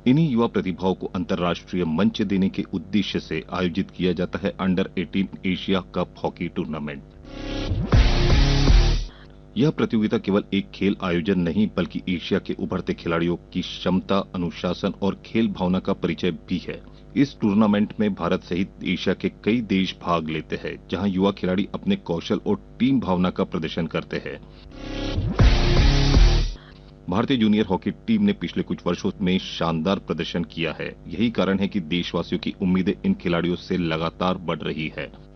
इन्हीं युवा प्रतिभाओं को अंतर्राष्ट्रीय मंच देने के उद्देश्य से आयोजित किया जाता है under 18 Asia cup hockey tournament. यह प्रतियोगिता केवल एक खेल आयोजन नहीं बल्कि एशिया के उभरते खिलाड़ियों की क्षमता, अनुशासन और खेल भावना का परिचय भी है। इस टूर्नामेंट में भारत सहित एशिया के कई देश भाग लेते हैं, जहां युवा खिलाड़ी अपने कौशल और टीम भावना का प्रदर्शन करते हैं। भारतीय जूनियर हॉकी टीम ने पिछले कुछ वर्षों में शानदार प्रदर्शन किया है। यही कारण है कि देशवासियों की उम्मीदें इन खिलाड़ियों से लगातार बढ़ रही है।